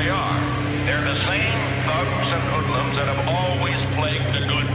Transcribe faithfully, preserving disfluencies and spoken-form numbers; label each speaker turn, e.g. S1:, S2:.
S1: they are. They're the same thugs and hoodlums that have always plagued the good